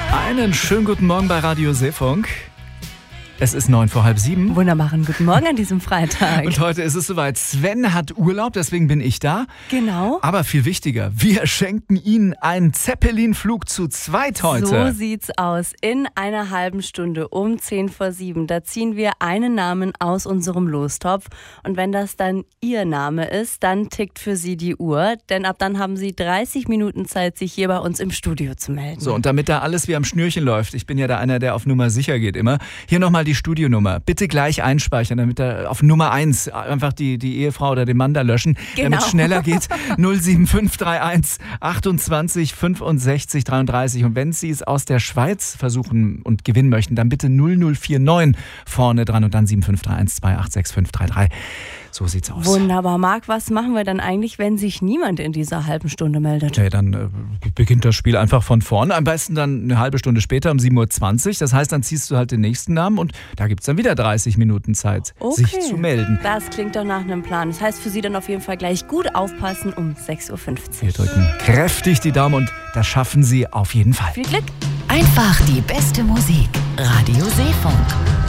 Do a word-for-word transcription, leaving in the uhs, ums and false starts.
Einen schönen guten Morgen bei Radio Seefunk. Es ist neun vor halb sieben. Wunderbaren guten Morgen an diesem Freitag. Und heute ist es soweit. Sven hat Urlaub, deswegen bin ich da. Genau. Aber viel wichtiger, wir schenken Ihnen einen Zeppelin-Flug zu zweit heute. So sieht's aus. In einer halben Stunde um zehn vor sieben. Da ziehen wir einen Namen aus unserem Lostopf. Und wenn das dann Ihr Name ist, dann tickt für Sie die Uhr. Denn ab dann haben Sie dreißig Minuten Zeit, sich hier bei uns im Studio zu melden. So, und damit da alles wie am Schnürchen läuft, ich bin ja da einer, der auf Nummer sicher geht immer, hier nochmal die Studionummer. Bitte gleich einspeichern, damit er auf Nummer eins einfach die, die Ehefrau oder den Mann da löschen, Genau. damit es schneller geht. null sieben fünf drei eins achtundzwanzig fünfundsechzig dreiunddreißig. Und wenn Sie es aus der Schweiz versuchen und gewinnen möchten, dann bitte null null vier neun vorne dran und dann sieben fünf drei eins zwei acht sechs fünf drei drei. So sieht's aus. Wunderbar. Marc, was machen wir dann eigentlich, wenn sich niemand in dieser halben Stunde meldet? Okay, dann äh, beginnt das Spiel einfach von vorne. Am besten dann eine halbe Stunde später um sieben Uhr zwanzig. Das heißt, dann ziehst du halt den nächsten Namen und da gibt es dann wieder dreißig Minuten Zeit, Okay. sich zu melden. Das klingt doch nach einem Plan. Das heißt für Sie dann auf jeden Fall gleich gut aufpassen um sechs Uhr fünfzig. Wir drücken kräftig die Daumen und das schaffen Sie auf jeden Fall. Viel Glück! Einfach die beste Musik. Radio Seefunk.